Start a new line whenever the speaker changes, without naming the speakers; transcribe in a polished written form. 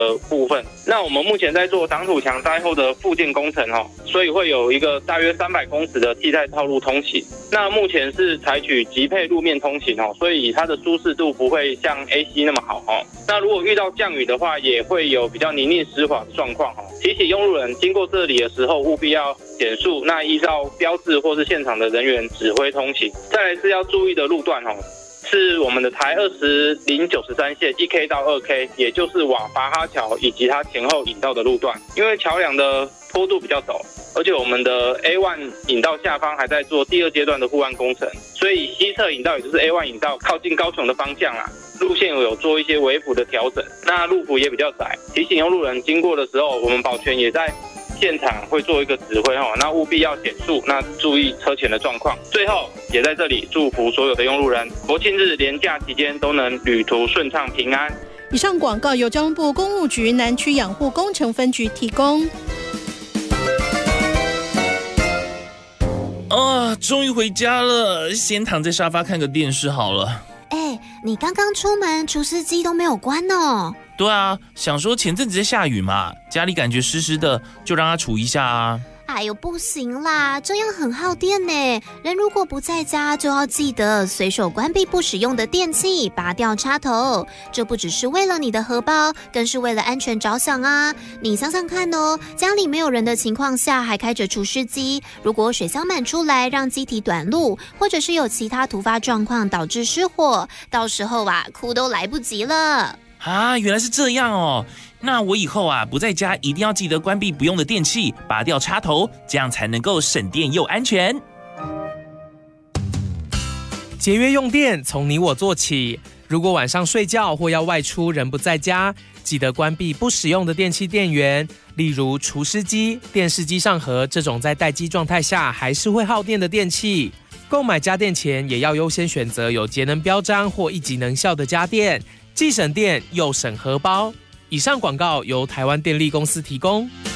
部分。那我们目前在做挡土墙灾后的复建工程所以会有一个大约300公尺的替代道路通行。那目前是采取急配路面通行所以它的舒适度不会像 AC 那么好那如果遇到降雨的话，也会有比较泥泞湿滑的状况提醒用路人经过这里的时候务必要减速，那依照标志或是现场的人员指挥通行。再来是要注意的路段是我们的台20/93线1K 到2K， 也就是往拔哈桥以及它前后引道的路段。因为桥梁的坡度比较陡，而且我们的 A1 引道下方还在做第2阶段的护岸工程，所以西侧引道也就是 A1 引道靠近高雄的方向路线有做一些微幅的调整，那路幅也比较窄，提醒用路人经过的时候，我们保全也在现场会做一个指挥那务必要减速，那注意车前的状况。最后也在这里祝福所有的用路人，国庆日连假期间都能旅途顺畅平安。
以上广告由交通部公务局南区养护工程分局提供。
终于回家了，先躺在沙发看个电视好了。
你刚刚出门，除湿机都没有关哦。
对啊，想说前阵子在下雨嘛，家里感觉湿湿的，就让它除一下啊。
哎呦，不行啦，这样很耗电呢。人如果不在家，就要记得随手关闭不使用的电器，拔掉插头。这不只是为了你的荷包，更是为了安全着想啊。你想想看哦，家里没有人的情况下还开着除湿机，如果水箱满出来让机体短路，或者是有其他突发状况导致失火，到时候哭都来不及了。
原来是这样哦。那我以后不在家一定要记得关闭不用的电器，拔掉插头，这样才能够省电又安全。
节约用电从你我做起。如果晚上睡觉或要外出人不在家，记得关闭不使用的电器电源，例如除湿机、电视机上盒这种在待机状态下还是会耗电的电器。购买家电前也要优先选择有节能标章或1级能效的家电，既省电又省荷包。以上广告由台湾电力公司提供。